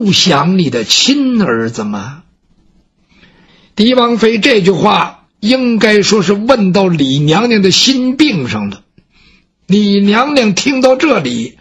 不想你的亲儿子吗？狄王妃这句话应该说是问到李娘娘的心病上了。李娘娘听到这里，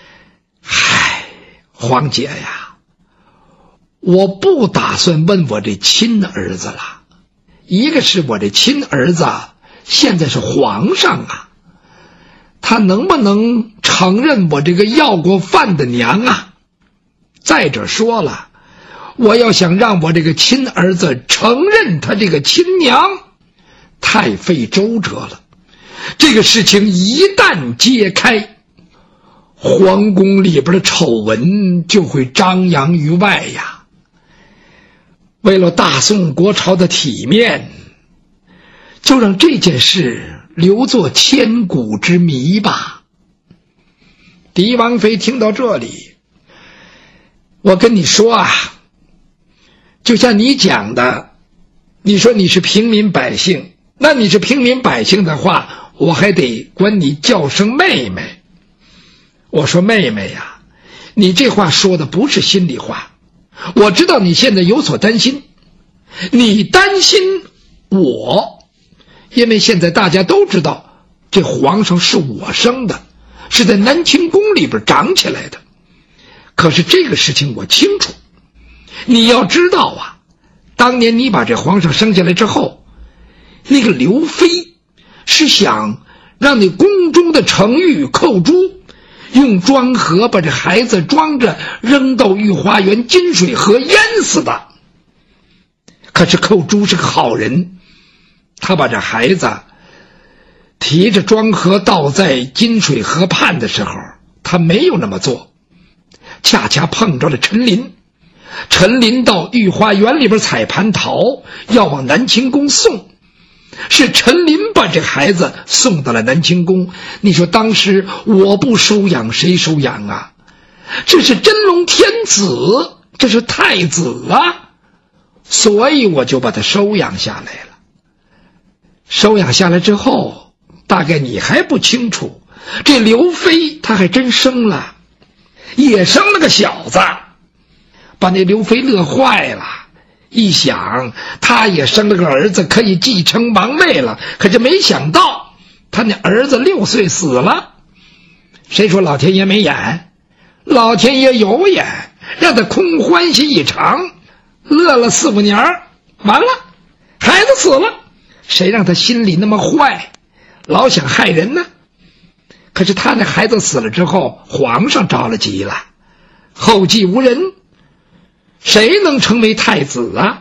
皇姐呀，我不打算问我这亲儿子了。一个是我这亲儿子现在是皇上啊，他能不能承认我这个要过饭的娘啊？再者说了，我要想让我这个亲儿子承认他这个亲娘，太费周折了。这个事情一旦揭开，皇宫里边的丑闻就会张扬于外呀。为了大宋国朝的体面，就让这件事留作千古之谜吧。狄王妃听到这里，我跟你说啊，就像你讲的，你说你是平民百姓，那你是平民百姓的话，我还得管你叫声妹妹。我说妹妹呀，你这话说的不是心里话。我知道你现在有所担心，你担心我，因为现在大家都知道这皇上是我生的，是在南清宫里边长起来的。可是这个事情我清楚，你要知道啊，当年你把这皇上生下来之后，那个刘妃是想让那宫中的程昱寇珠用装盒把这孩子装着扔到御花园金水河淹死的。可是寇珠是个好人，他把这孩子提着装盒倒在金水河畔的时候，他没有那么做，恰恰碰着了陈琳。陈琳到御花园里边采蟠桃，要往南清宫送，是陈琳把这孩子送到了南清宫。你说当时我不收养谁收养啊？这是真龙天子，这是太子啊，所以我就把他收养下来了。收养下来之后，大概你还不清楚，这刘妃她还真生了，也生了个小子，把那刘妃乐坏了。一想他也生了个儿子，可以继承王位了，可是没想到他那儿子6岁死了。谁说老天爷没眼？老天爷有眼，让他空欢喜一场，乐了4、5年，完了孩子死了。谁让他心里那么坏，老想害人呢？可是他那孩子死了之后，皇上着了急了，后继无人，谁能成为太子啊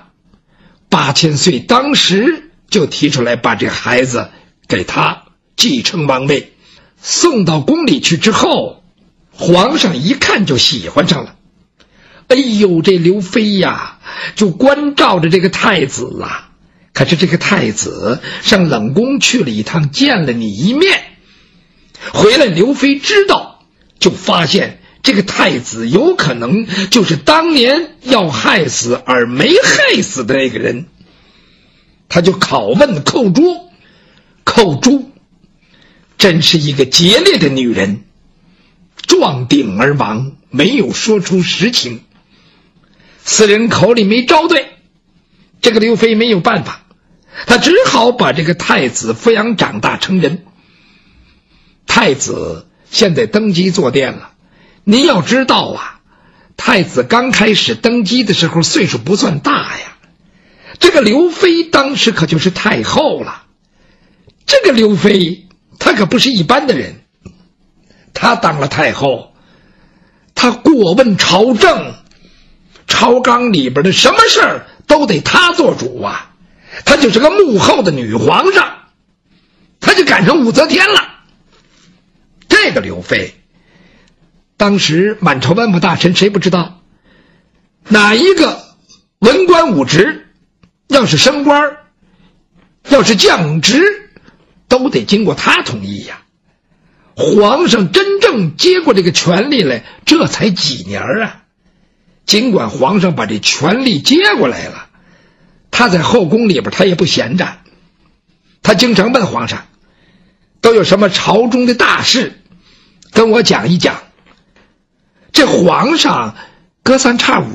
？8000岁当时就提出来把这孩子给他继承王位。送到宫里去之后，皇上一看就喜欢上了。哎呦，这刘妃呀，就关照着这个太子啊。可是这个太子上冷宫去了一趟，见了你一面，回来刘妃知道，就发现这个太子有可能就是当年要害死而没害死的那个人。他就拷问寇珠，寇珠真是一个劫烈的女人，撞顶而亡，没有说出实情，4人口里没招对。这个刘妃没有办法，他只好把这个太子抚养长大成人。太子现在登基坐殿了，您要知道啊，太子刚开始登基的时候岁数不算大呀，这个刘妃当时可就是太后了。这个刘妃她可不是一般的人，她当了太后，她过问朝政，朝纲里边的什么事儿都得她做主啊，她就是个幕后的女皇上，她就赶上武则天了。这个刘妃当时满朝文武大臣谁不知道，哪一个文官武职要是升官，要是降职，都得经过他同意呀。皇上真正接过这个权力来，这才几年啊。尽管皇上把这权力接过来了，他在后宫里边他也不闲着，他经常问皇上都有什么朝中的大事，跟我讲一讲。这皇上隔三差五